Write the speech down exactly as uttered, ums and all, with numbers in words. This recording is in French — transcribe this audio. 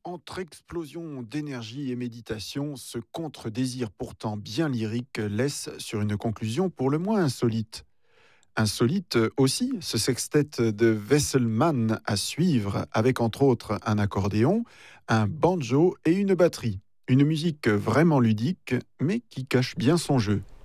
Entre explosion d'énergie et méditation, ce contre-désir pourtant bien lyrique laisse sur une conclusion pour le moins insolite. Insolite aussi, ce sextet de Wesselmann à suivre, avec entre autres un accordéon, un banjo et une batterie. Une musique vraiment ludique, mais qui cache bien son jeu.